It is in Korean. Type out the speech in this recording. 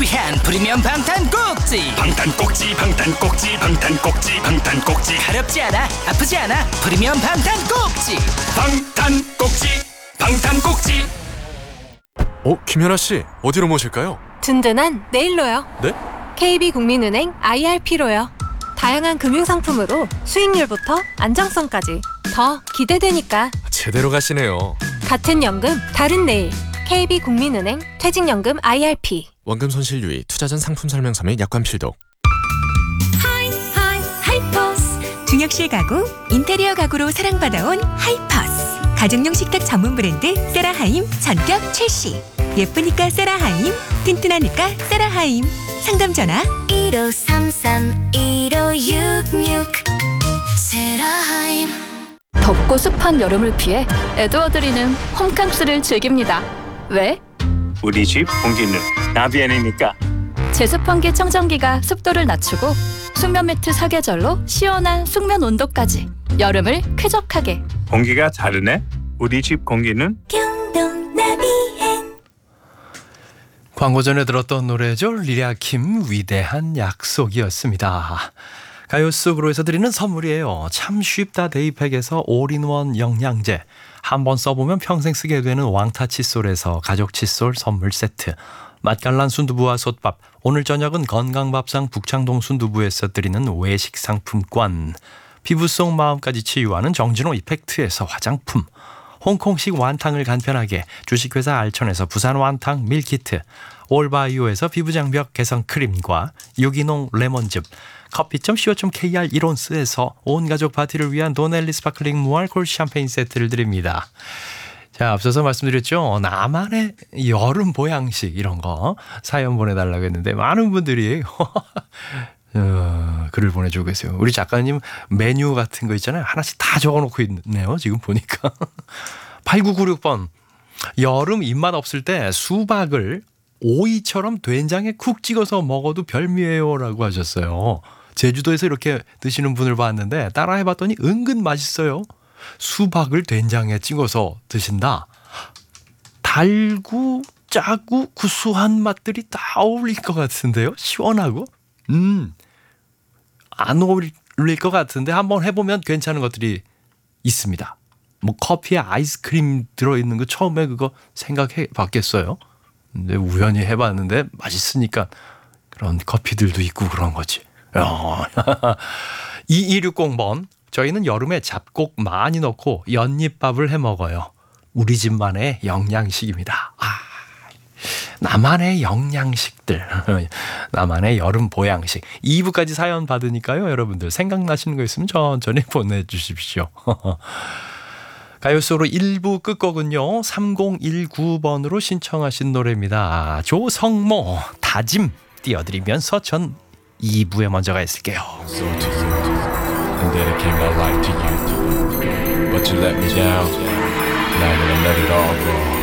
위한 프리미엄 방탄 꼭지. 방탄꼭지. 가렵지 않아, 아프지 않아. 프리미엄 방탄 꼭지. 김연아 씨, 어디로 모실까요? 든든한 내일로요. 네? KB국민은행 IRP로요. 다양한 금융상품으로 수익률부터 안정성까지 더 기대되니까. 제대로 가시네요. 같은 연금, 다른 내일. KB국민은행 퇴직연금 IRP. 원금 손실 유의, 투자 전 상품 설명서 및 약관 필독. 하이퍼스 중역실 가구, 인테리어 가구로 사랑받아온 하이퍼스. 가정용 식탁 전문 브랜드 세라하임 전격 출시. 예쁘니까 세라하임, 튼튼하니까 세라하임. 상담 전화 1533-1566 세라하임. 덥고 습한 여름을 피해 에드워드리는 홈캉스를 즐깁니다. 왜? 우리 집 공기는 나비엔이니까. 제습 환기 청정기가 습도를 낮추고 숙면 매트 사계절로 시원한 숙면 온도까지 여름을 쾌적하게. 공기가 다르네. 우리 집 공기는 경동 나비엔. 광고 전에 들었던 노래죠. 리아킴 위대한 약속이었습니다. 가요 속으로에서 드리는 선물이에요. 참 쉽다 데이팩에서 올인원 영양제, 한번 써보면 평생 쓰게 되는 왕타 칫솔에서 가족 칫솔 선물 세트, 맛깔난 순두부와 솥밥, 오늘 저녁은 건강밥상 북창동 순두부에서 드리는 외식 상품권, 피부 속 마음까지 치유하는 정진호 이펙트에서 화장품, 홍콩식 완탕을 간편하게 주식회사 알천에서 부산 완탕 밀키트, 올바이오에서 피부장벽 개선 크림과 유기농 레몬즙, 커피.co.kr 이론스에서 온가족 파티를 위한 도넬리 스파클링 무알콜 샴페인 세트를 드립니다. 자, 앞서서 말씀드렸죠. 나만의 여름 보양식 이런 거 사연 보내달라고 했는데 많은 분들이 글을 보내주고 계세요. 우리 작가님 메뉴 같은 거 있잖아요. 하나씩 다 적어놓고 있네요. 지금 보니까. 8996번. 여름 입맛 없을 때 수박을 오이처럼 된장에 쿡 찍어서 먹어도 별미예요라고 하셨어요. 제주도에서 이렇게 드시는 분을 봤는데 따라해봤더니 은근 맛있어요. 수박을 된장에 찍어서 드신다. 달고 짜고 구수한 맛들이 다 어울릴 것 같은데요. 시원하고 안 어울릴 것 같은데 한번 해보면 괜찮은 것들이 있습니다. 뭐 커피에 아이스크림 들어있는 거 처음에 그거 생각해 봤겠어요. 근데 우연히 해봤는데 맛있으니까 그런 커피들도 있고 그런 거지. 2260번. 저희는 여름에 잡곡 많이 넣고 연잎밥을 해 먹어요. 우리 집만의 영양식입니다. 나만의 영양식들. 나만의 여름 보양식. 2부까지 사연 받으니까요. 여러분들 생각나시는 거 있으면 천천히 보내주십시오. 가요소로 1부 끝곡은요. 3019번으로 신청하신 노래입니다. 조성모 다짐 띄워드리면서 전 2부에 먼저 가 있을게요. And dedicate my life to you. But you let me down. Now that I let it all go.